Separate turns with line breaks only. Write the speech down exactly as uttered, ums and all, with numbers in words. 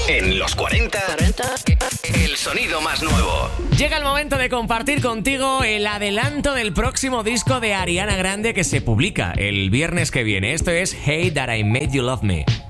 En los cuarenta, el sonido más nuevo.
Llega el momento de compartir contigo el adelanto del próximo disco de Ariana Grande que se publica el viernes que viene. Esto es Hey That I Made You Love Me.